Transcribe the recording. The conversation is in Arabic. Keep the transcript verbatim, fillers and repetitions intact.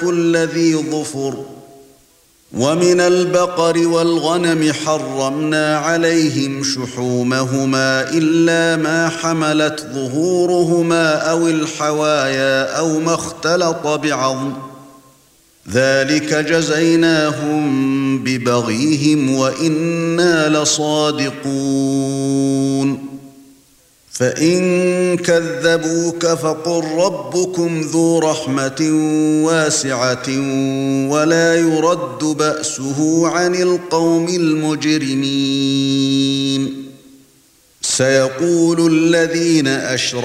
الذي ظفر ومن البقر والغنم حرمنا عليهم شحومهما إلا ما حملت ظهورهما أو الحوايا أو ما اختلط بعظم ذلك جزيناهم ببغيهم وإنا لصادقون فإن كذبوك فقل ربكم ذو رحمة واسعة ولا يرد بأسه عن القوم المجرمين سيقول الذين أشركوا